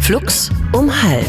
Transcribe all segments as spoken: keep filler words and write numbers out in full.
Flux um halb.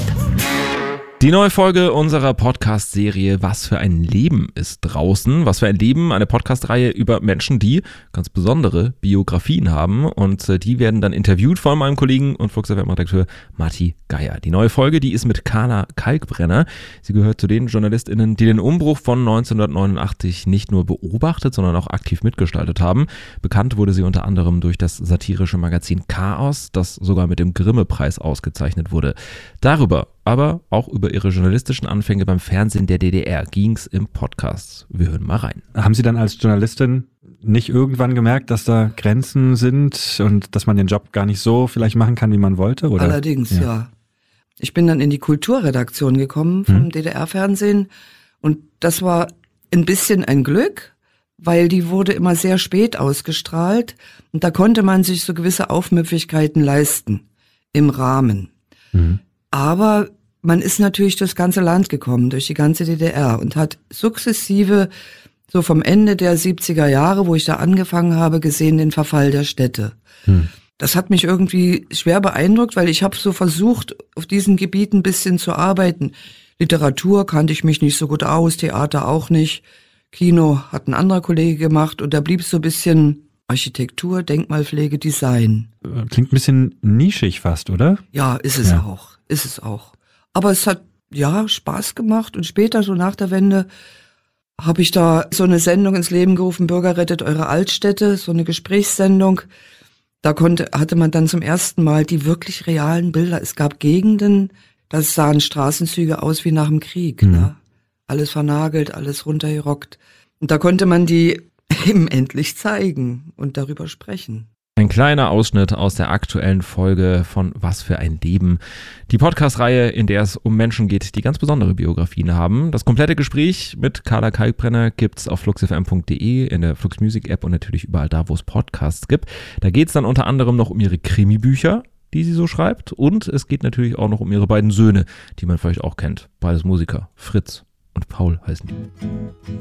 Die neue Folge unserer Podcast-Serie Was für ein Leben ist draußen. Was für ein Leben, eine Podcast-Reihe über Menschen, die ganz besondere Biografien haben. Und äh, die werden dann interviewt von meinem Kollegen und Flux F M-Redakteur Matti Geier. Die neue Folge, die ist mit Carla Kalkbrenner. Sie gehört zu den JournalistInnen, die den Umbruch von neunzehnhundertneunundachtzig nicht nur beobachtet, sondern auch aktiv mitgestaltet haben. Bekannt wurde sie unter anderem durch das satirische Magazin Chaos, das sogar mit dem Grimme-Preis ausgezeichnet wurde. Darüber, aber auch über ihre journalistischen Anfänge beim Fernsehen der D D R ging's im Podcast. Wir hören mal rein. Haben Sie dann als Journalistin nicht irgendwann gemerkt, dass da Grenzen sind und dass man den Job gar nicht so vielleicht machen kann, wie man wollte? Oder? Allerdings, ja. ja. Ich bin dann in die Kulturredaktion gekommen vom hm. D D R-Fernsehen und das war ein bisschen ein Glück, weil die wurde immer sehr spät ausgestrahlt und da konnte man sich so gewisse Aufmüpfigkeiten leisten im Rahmen. Hm. Aber man ist natürlich durchs ganze Land gekommen, durch die ganze D D R und hat sukzessive, so vom Ende der siebziger Jahre, wo ich da angefangen habe, gesehen den Verfall der Städte. Hm. Das hat mich irgendwie schwer beeindruckt, weil ich habe so versucht, auf diesen Gebieten ein bisschen zu arbeiten. Literatur kannte ich mich nicht so gut aus, Theater auch nicht. Kino hat ein anderer Kollege gemacht und da blieb so ein bisschen Architektur, Denkmalpflege, Design. Klingt ein bisschen nischig fast, oder? Ja, ist es ja. auch. Ist es auch. Aber es hat, ja, Spaß gemacht und später, so nach der Wende, habe ich da so eine Sendung ins Leben gerufen, Bürger rettet eure Altstädte, so eine Gesprächssendung. Da konnte, hatte man dann zum ersten Mal die wirklich realen Bilder. Es gab Gegenden, da sahen Straßenzüge aus wie nach dem Krieg, mhm. ne? Alles vernagelt, alles runtergerockt. Und da konnte man die eben endlich zeigen und darüber sprechen. Ein kleiner Ausschnitt aus der aktuellen Folge von Was für ein Leben. Die Podcast-Reihe, in der es um Menschen geht, die ganz besondere Biografien haben. Das komplette Gespräch mit Carla Kalkbrenner gibt's auf flux f m punkt d e, in der Flux Music App und natürlich überall da, wo es Podcasts gibt. Da geht's dann unter anderem noch um ihre Krimi-Bücher, die sie so schreibt. Und es geht natürlich auch noch um ihre beiden Söhne, die man vielleicht auch kennt. Beides Musiker, Fritz und Paul heißen die.